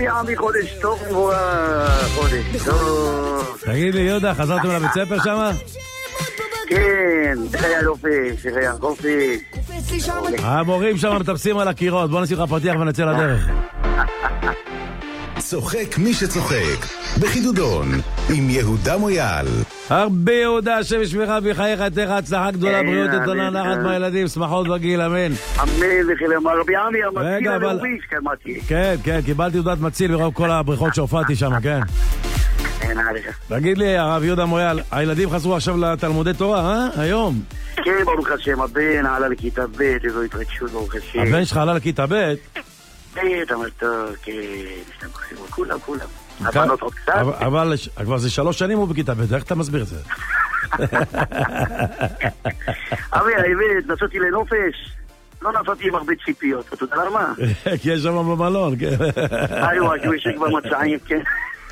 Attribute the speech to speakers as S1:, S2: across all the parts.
S1: יעמי חודש טוב חודש טוב.
S2: תגיד לי יהודה, חזרתם לבית ספר שמה?
S1: כן, חייל אופש, חייל חופש.
S2: המורים שם מטפסים על הקירות, בוא נשים לך פתיח ונצא לדרך.
S3: צוחק מי שצוחק בחידודון עם יהודה מויאל.
S2: הרבה יהודה, השם ישמרך בחייך, תך הצלחה גדולה, בריאות נתונה, נחת מהילדים, שמחות בגיל, אמן.
S1: אמן וכלם רבי עמי המציל הלאומי שקמתי.
S2: כן, כן, קיבלתי תעודת מציל ברוב כל הבריכות שהופעתי שם, כן. תגיד לי, הרב יהודה מויאל, הילדים חזרו עכשיו לתלמודי תורה, היום?
S1: כן, ברוך השם, הבן עלה לכיתה ב', איזו התרגשות, ברוך השם.
S2: הבן שלך עלה לכיתה ב'?
S1: בית, המתוק, כולם. הבנות עוד קצת.
S2: אבל כבר זה 3 שנים הוא בכיתה ב', איך אתה מסביר את זה?
S1: אבי, האמת, נסעתי לנופש, לא נסעתי עם הרבה ציפיות, אתה יודע למה?
S2: כי יש שם במלון, כן.
S1: היו, יש כבר מצעים, כן.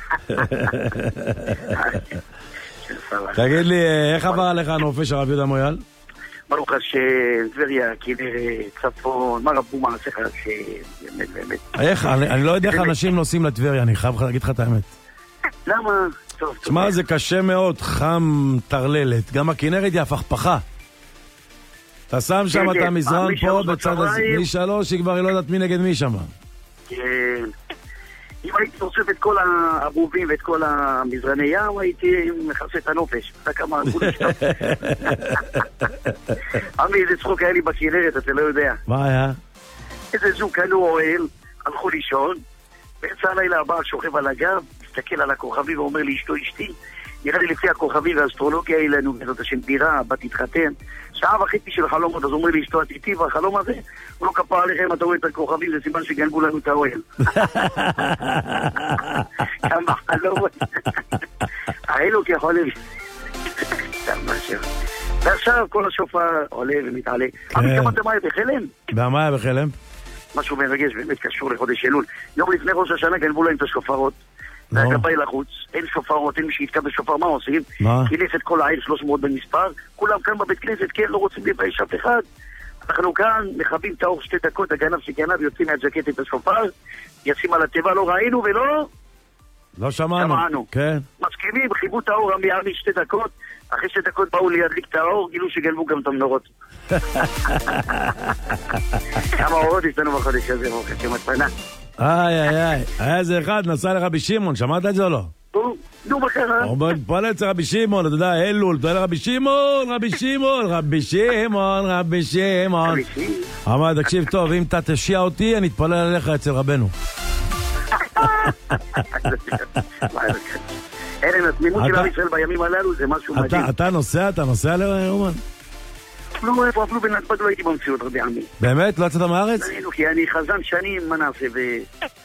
S2: תגיד לי, איך עבר עליך הנופש, הרב יהודה מויאל?
S1: ברוך השם, טבריה, כנרת, צפון, מה רבו מעשיך, באמת.
S2: איך? אני לא יודע איך אנשים נוסעים לטבריה, אני חייב להגיד לך את האמת.
S1: למה? טוב.
S2: תשמע, זה קשה מאוד, חם טרללת, גם הכנרת היא הפכפכה. אתה שם שם את המזרן פה בצד הזה, מ3, היא כבר לא יודעת מי נגד מי שם.
S1: כן. אם הייתי אוסף את כל הערובים ואת כל המזרני ים, הייתי מכסה את הנופש. אתה כמה הגבול שלך. עמי, איזה צחוק היה לי בכנרת, אתה לא יודע.
S2: מה היה?
S1: איזה זוג קנו אוהל, הלכו לישון, באמצע הלילה הבא שוכב על הגב, מסתכל על הכוכבים ואומר לי, אשתי, נראה לי לפי הכוכבים והאסטרולוגיה אלינו, בעזרת השם דירה, בת התחתן, 1.5 שעה של חלומות, אז אומר לי, אשתו עתיתי, והחלום הזה, הוא לא כפה עליכם, אתה רואה את הכוכבים, זה סימן שגנבו לנו את האוהל. כמה חלומות. האלו כחולים. ועכשיו כל השופר עולה ומתעלה. אבל כמה מה היה בחלם?
S2: מה היה בחלם?
S1: משהו מרגש, באמת קשור לחודש אלול. יום לפני ראש השנה גנבו להם את השופרות. והגבאי לחוץ, אין שופרות, אין מי שיתקע בשופר, מה עושים? כינס את כל העיר 300 במספר, כולם כאן בבית כנסת, כן, לא רוצים לבייש אף אחד. אנחנו כאן מכבים את האור 2 דקות, הגנב שגנב יוצאים מהג'קט את השופר, ישים על התיבה, לא ראינו ולא...
S2: לא שמענו. כן.
S1: מסכימים, חיבו את האור המייעמי 2 דקות, אחרי 2 דקות באו להדליק את האור, גילו שגנבו גם את המנורות. כמה אורות יש לנו בחודש הזה, ברוך השם מתנה.
S2: היה איזה אחד, נסע לרבי שמעון, שמעת את זה או לא?
S1: נו, מה קרה?
S2: הוא מתפלל אצל רבי שמעון, אתה יודע, אלול, אתה יודע, רבי שמעון. אמר, תקשיב טוב, אם אתה תשיע אותי, אני אתפלל עליך אצל רבנו.
S1: אין, התמימות של עם ישראל בימים הללו זה משהו מדהים.
S2: אתה נוסע לאומן?
S1: לא, אפילו בנתב"ג לא הייתי במציאות, רבי עמי.
S2: באמת? לא יצאת מהארץ?
S1: כי אני חזן שנים, מה נעשה,